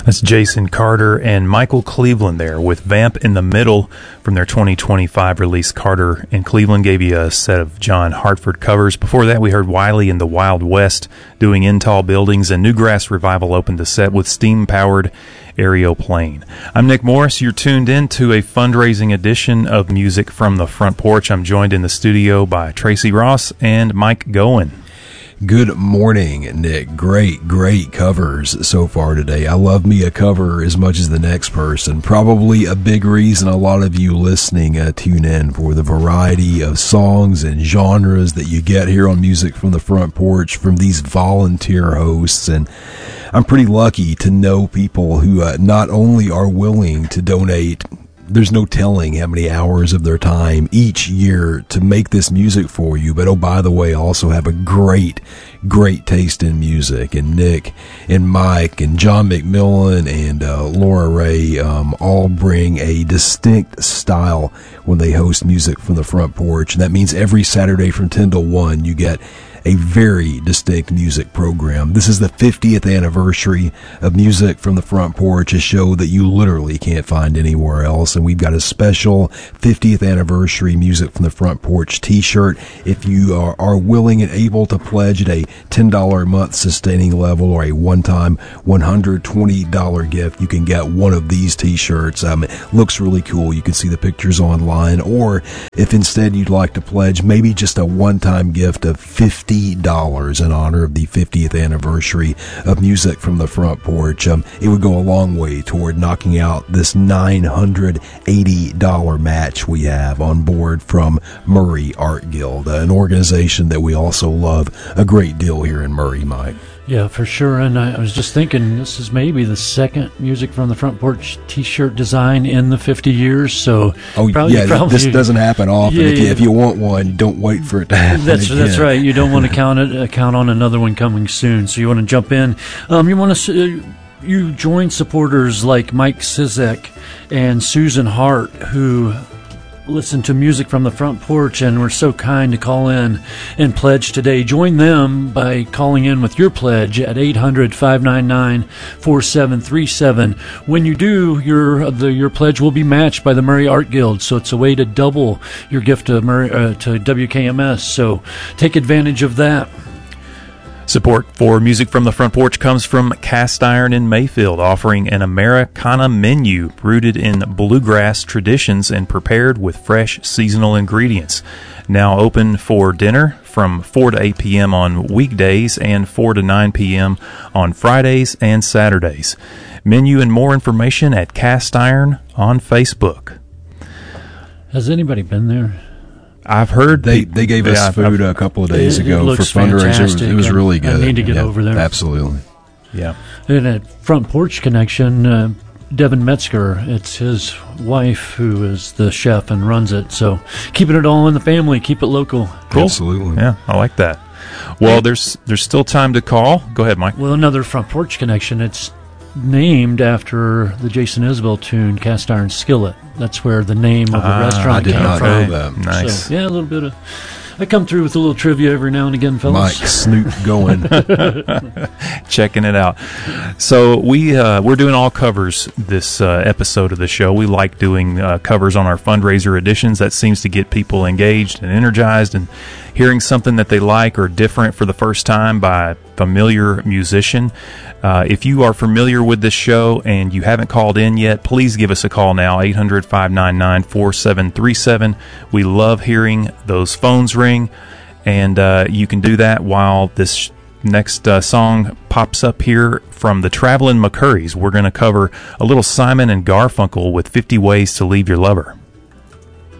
That's Jason Carter and Michael Cleveland there with Vamp in the Middle from their 2025 release. Carter and Cleveland gave you a set of John Hartford covers. Before that, we heard Wiley and the Wild West doing In Tall Buildings, and Newgrass Revival opened the set with steam-powered Aeroplane. I'm Nick Morris. You're tuned in to a fundraising edition of Music from the Front Porch. I'm joined in the studio by Tracy Ross and Mike Goen. Good morning, Nick. Great covers so far today. I love me a cover as much as the next person. Probably a big reason a lot of you listening tune in for the variety of songs and genres that you get here on Music from the Front Porch from these volunteer hosts. And I'm pretty lucky to know people who not only are willing to donate, there's no telling how many hours of their time each year to make this music for you, but oh, by the way, also have a great taste in music. And Nick and Mike and John McMillan and Laura Ray all bring a distinct style when they host Music from the Front Porch. And that means every Saturday from 10 to 1 you get a very distinct music program. This is the 50th anniversary of Music from the Front Porch, a show that you literally can't find anywhere else. And we've got a special 50th anniversary Music from the Front Porch t-shirt. If you are willing and able to pledge at a $10 a month sustaining level or a one-time $120 gift, you can get one of these t-shirts. It looks really cool. You can see the pictures online. Or if instead you'd like to pledge maybe just a one-time gift of $50 in honor of the 50th anniversary of Music from the Front Porch, it would go a long way toward knocking out this $980 match we have on board from Murray Art Guild, an organization that we also love a great deal here in Murray, Mike. Yeah, for sure. And I was just thinking, this is maybe the second Music from the Front Porch t-shirt design in the 50 years. So, this doesn't happen often. If you want one, don't wait for it to happen. That's right. You don't want to count on another one coming soon. So you want to jump in. You join supporters like Mike Sizek and Susan Hart, who listen to Music from the Front Porch and were so kind to call in and pledge today. Join them by calling in with your pledge at 800-599-4737. When you do, your pledge will be matched by the Murray Art Guild, so it's a way to double your gift to WKMS. So take advantage of that. Support for Music from the Front Porch comes from Cast Iron in Mayfield, offering an Americana menu rooted in bluegrass traditions and prepared with fresh seasonal ingredients. Now open for dinner from 4 to 8 p.m. on weekdays and 4 to 9 p.m. on Fridays and Saturdays. Menu and more information at Cast Iron on Facebook. Has anybody been there? I've heard they gave us food a couple of days ago for fundraising. It was really good. I need to get over there. Absolutely. Yeah. And at Front Porch Connection, Devin Metzger, it's his wife who is the chef and runs it. So keeping it all in the family, keep it local. Cool. Absolutely. Yeah, I like that. Well, there's still time to call. Go ahead, Mike. Well, another Front Porch Connection. It's named after the Jason Isbell tune "Cast Iron Skillet." That's where the name of the restaurant came from. I did not know that. Nice. So, yeah, a little bit of. I come through with a little trivia every now and again, fellas. Mike Snoop going. Checking it out. So we're doing all covers this episode of the show. We like doing covers on our fundraiser editions. That seems to get people engaged and energized and hearing something that they like or different for the first time by a familiar musician. If you are familiar with this show and you haven't called in yet, please give us a call now, 800-599-4737. We love hearing those phones ring, and you can do that while this next song pops up here from the Traveling McCurries. We're going to cover a little Simon and Garfunkel with 50 Ways to Leave Your Lover.